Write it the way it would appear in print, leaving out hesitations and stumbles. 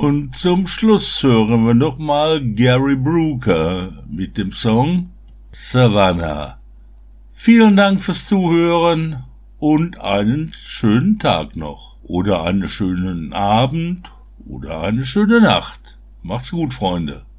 Und zum Schluss hören wir noch mal Gary Brooker mit dem Song Savannah. Vielen Dank fürs Zuhören und einen schönen Tag noch. Oder einen schönen Abend oder eine schöne Nacht. Macht's gut, Freunde.